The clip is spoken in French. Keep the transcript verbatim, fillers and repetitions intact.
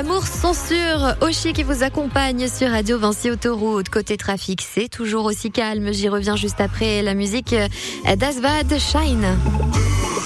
Amour censure, Oshi qui vous accompagne sur Radio Vinci Autoroute. Côté trafic, c'est toujours aussi calme. J'y reviens juste après la musique d'Asbad Shine.